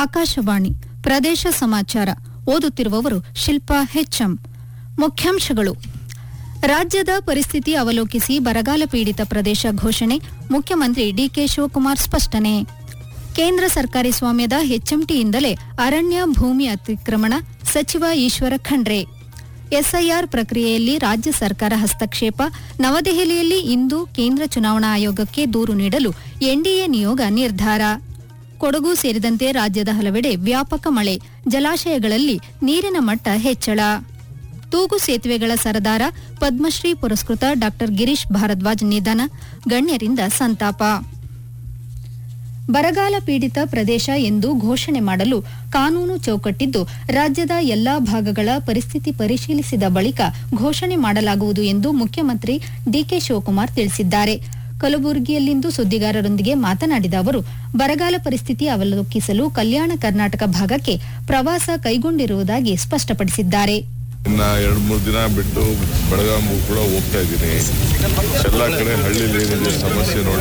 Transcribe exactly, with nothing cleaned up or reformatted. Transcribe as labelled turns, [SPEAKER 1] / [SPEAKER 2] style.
[SPEAKER 1] ಆಕಾಶವಾಣಿ ಪ್ರದೇಶ ಸಮಾಚಾರ ಓದುತ್ತಿರುವವರು ಶಿಲ್ಪಾ ಹೆಚ್ಎಂ. ಮುಖ್ಯಾಂಶಗಳು. ರಾಜ್ಯದ ಪರಿಸ್ಥಿತಿ ಅವಲೋಕಿಸಿ ಬರಗಾಲ ಪೀಡಿತ ಪ್ರದೇಶ ಘೋಷಣೆ, ಮುಖ್ಯಮಂತ್ರಿ ಡಿಕೆ ಶಿವಕುಮಾರ್ ಸ್ಪಷ್ಟನೆ. ಕೇಂದ್ರ ಸರ್ಕಾರಿ ಸ್ವಾಮ್ಯದ ಎಚ್ಎಂಟಿಯಿಂದಲೇ ಅರಣ್ಯ ಭೂಮಿ ಅತಿಕ್ರಮಣ, ಸಚಿವ ಈಶ್ವರ ಖಂಡ್ರೆ. ಎಸ್ಐಆರ್ ಪ್ರಕ್ರಿಯೆಯಲ್ಲಿ ರಾಜ್ಯ ಸರ್ಕಾರ ಹಸ್ತಕ್ಷೇಪ, ನವದೆಹಲಿಯಲ್ಲಿ ಇಂದು ಕೇಂದ್ರ ಚುನಾವಣಾ ಆಯೋಗಕ್ಕೆ ದೂರು ನೀಡಲು ಎನ್ಡಿಎ ನಿಯೋಗ ನಿರ್ಧಾರ. ಕೊಡಗು ಸೇರಿದಂತೆ ರಾಜ್ಯದ ಹಲವೆಡೆ ವ್ಯಾಪಕ ಮಳೆ, ಜಲಾಶಯಗಳಲ್ಲಿ ನೀರಿನ ಮಟ್ಟ ಹೆಚ್ಚಳ. ತೂಗು ಸೇತುವೆಗಳ ಸರದಾರ, ಪದ್ಮಶ್ರೀ ಪುರಸ್ಕೃತ ಡಾ ಗಿರೀಶ್ ಭಾರದ್ವಾಜ್ ನಿಧನ, ಗಣ್ಯರಿಂದ ಸಂತಾಪ. ಬರಗಾಲ ಪೀಡಿತ ಪ್ರದೇಶ ಎಂದು ಘೋಷಣೆ ಮಾಡಲು ಕಾನೂನು ಚೌಕಟ್ಟಿದ್ದು, ರಾಜ್ಯದ ಎಲ್ಲಾ ಭಾಗಗಳ ಪರಿಸ್ಥಿತಿ ಪರಿಶೀಲಿಸಿದ ಬಳಿಕ ಘೋಷಣೆ ಮಾಡಲಾಗುವುದು ಎಂದು ಮುಖ್ಯಮಂತ್ರಿ ಡಿಕೆ ಶಿವಕುಮಾರ್ ತಿಳಿಸಿದ್ದಾರೆ. ಕಲಬುರಗಿಯಲ್ಲಿಂದು ಸುದ್ದಿಗಾರರೊಂದಿಗೆ ಮಾತನಾಡಿದ ಅವರು, ಬರಗಾಲ ಪರಿಸ್ಥಿತಿ ಅವಲೋಕಿಸಲು ಕಲ್ಯಾಣ ಕರ್ನಾಟಕ ಭಾಗಕ್ಕೆ ಪ್ರವಾಸ ಕೈಗೊಂಡಿರುವುದಾಗಿ ಸ್ಪಷ್ಟಪಡಿಸಿದ್ದಾರೆ.
[SPEAKER 2] ಇನ್ನ ಎರಡು ಮೂರು ದಿನ ಬಿಟ್ಟು ಬೆಳಗಾವಿಗೂ ಕೂಡ ಹೋಗ್ತಾ ಇದ್ದೀನಿ. ಎಲ್ಲ ಕಡೆ ಹಳ್ಳಿಲಿ ಏನಿದೆ ಸಮಸ್ಯೆ ನೋಡಿ